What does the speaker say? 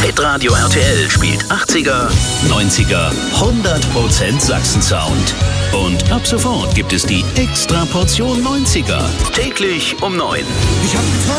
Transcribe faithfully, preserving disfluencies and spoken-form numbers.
Hitradio R T L spielt achtziger, neunziger, hundert Prozent Sachsen-Sound. Und ab sofort gibt es die Extra-Portion neunziger. Täglich um neun. Ich hab